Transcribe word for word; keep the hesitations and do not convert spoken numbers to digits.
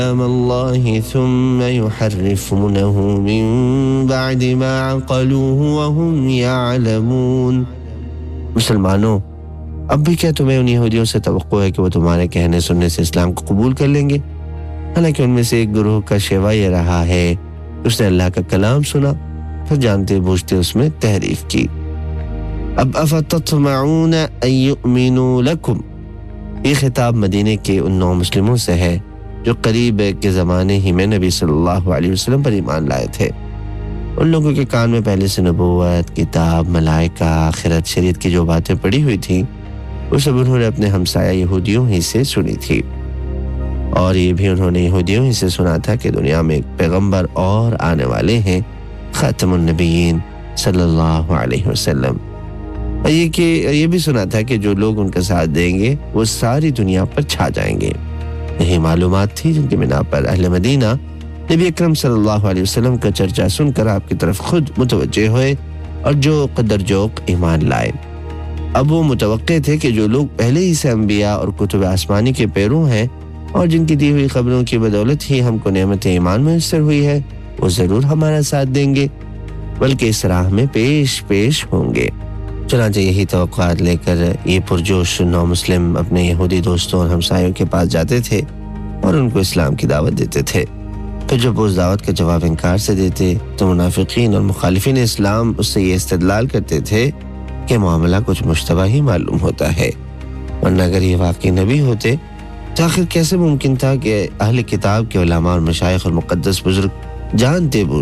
الله ثم يحرفونه من بعد ما عقلوه وهم يعلمون. مسلمانوں، اب بھی کیا تمہیں ان یہودیوں سے توقع ہے کہ وہ تمہارے کہنے سننے سے اسلام کو قبول کر لیں گے؟ حالانکہ ان میں سے ایک گروہ کا شیوا یہ رہا ہے، اس نے اللہ کا کلام سنا پھر جانتے بوجھتے اس میں تحریف کی. اب افتطمعون ان یؤمنوا لکم، یہ خطاب مدینے کے ان نو مسلموں سے ہے جو قریب کے زمانے ہی میں نبی صلی اللہ علیہ وسلم پر ایمان لائے تھے. ان لوگوں کے کان میں پہلے سے نبوت، کتاب، ملائکہ، آخرت، شریعت کی جو باتیں پڑھی ہوئی تھیں وہ سب انہوں نے اپنے ہمسایہ یہودیوں ہی سے سنی تھی. اور یہ بھی انہوں نے یہودیوں ہی سے سنا تھا کہ دنیا میں ایک پیغمبر اور آنے والے ہیں، خاتم النبیین صلی اللہ علیہ وسلم. اور یہ کہ یہ بھی سنا تھا کہ جو لوگ ان کا ساتھ دیں گے وہ ساری دنیا پر چھا جائیں گے. یہی معلومات تھی جن کی بنا پر اہل مدینہ نبی اکرم صلی اللہ علیہ وسلم کا چرچا سن کر آپ کی طرف خود متوجہ ہوئے اور جو قدر جوق ایمان لائے. اب وہ متوقع تھے کہ جو لوگ پہلے ہی سے انبیاء اور کتب آسمانی کے پیرو ہیں اور جن کی دی ہوئی خبروں کی بدولت ہی ہم کو نعمت ایمان میسر ہوئی ہے، وہ ضرور ہمارا ساتھ دیں گے، بلکہ اس راہ میں پیش پیش ہوں گے. چنانچہ یہی توقعات لے کر یہ پرجوش نو مسلم اپنے یہودی دوستوں اور ہمسایوں کے پاس جاتے تھے اور ان کو اسلام کی دعوت دیتے تھے. پھر جب وہ اس دعوت کا جواب انکار سے دیتے تو منافقین اور مخالفین اسلام اس سے یہ استدلال کرتے تھے کہ معاملہ کچھ مشتبہ ہی معلوم ہوتا ہے، ورنہ اگر یہ واقعی نبی ہوتے تو آخر کیسے ممکن تھا کہ اہل کتاب کے علماء اور مشائخ اور مقدس بزرگ جانتے